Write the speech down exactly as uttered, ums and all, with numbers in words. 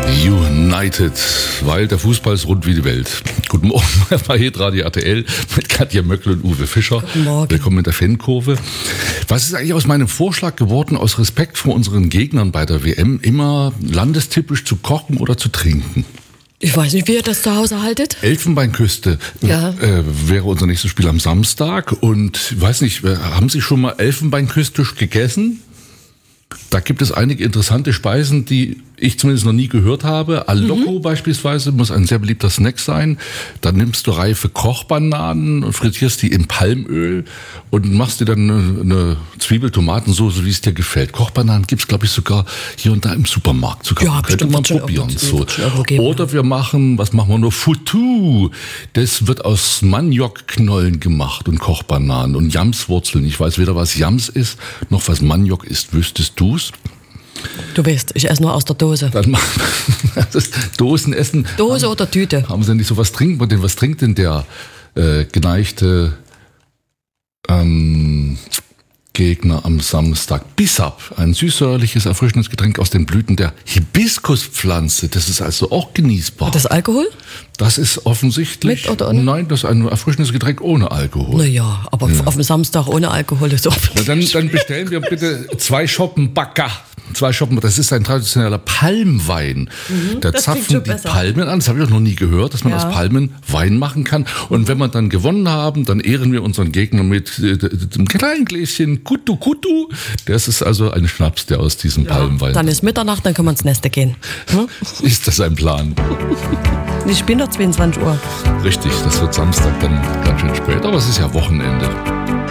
United, weil der Fußball ist rund wie die Welt. Guten Morgen bei Hitradio R T L mit Katja Möckl und Uwe Fischer. Guten Morgen. Willkommen in der Fankurve. Was ist eigentlich aus meinem Vorschlag geworden, aus Respekt vor unseren Gegnern bei der W M, immer landestypisch zu kochen oder zu trinken? Ich weiß nicht, wie ihr das zu Hause haltet. Elfenbeinküste Ja. äh, wäre unser nächstes Spiel am Samstag. Und ich weiß nicht, haben Sie schon mal Elfenbeinküstisch gegessen? Da gibt es einige interessante Speisen, die ich zumindest noch nie gehört habe. Alocco mhm. beispielsweise muss ein sehr beliebter Snack sein. Dann nimmst du reife Kochbananen und frittierst die im Palmöl und machst dir dann eine, eine Zwiebel-Tomatensoße, wie es dir gefällt. Kochbananen gibt's, glaube ich, sogar hier und da im Supermarkt. Sogar. Ja, könnte man probieren. So. Oder wir machen, was machen wir nur? Foutou. Das wird aus Maniokknollen gemacht und Kochbananen und Jamswurzeln. Ich weiß weder, was Jams ist, noch was Maniok ist. Wüsstest du's? Du weißt, ich esse nur aus der Dose. Dann machen das Dosenessen. Dose haben, oder Tüte? Haben Sie denn nicht so was trinken? Und was trinkt denn der äh, geneigte ähm, Gegner am Samstag? Bissap, ein süßsäuerliches, erfrischendes Getränk aus den Blüten der Hibiskuspflanze. Das ist also auch genießbar. Hat das Alkohol? Das ist offensichtlich. Mit oder ohne? Nein, das ist ein erfrischendes Getränk ohne Alkohol. Naja, aber ja. Auf dem Samstag ohne Alkohol ist auch. Na, dann, dann bestellen wir bitte zwei Schoppen Bacca. Zwei Schoppen, das ist ein traditioneller Palmwein. Mhm, da zapfen die besser. Palmen an. Das habe ich auch noch nie gehört, dass man Ja. aus Palmen Wein machen kann. Und mhm. wenn wir dann gewonnen haben, dann ehren wir unseren Gegner mit äh, einem kleinen Gläschen Kutu Kutu. Das ist also ein Schnaps, der aus diesem Ja. Palmwein. Dann ist Mitternacht, dann können wir ins Neste gehen. Hm? Ist das ein Plan? Ich bin doch zweiundzwanzig Uhr. Richtig, das wird Samstag dann ganz schön spät, aber es ist ja Wochenende.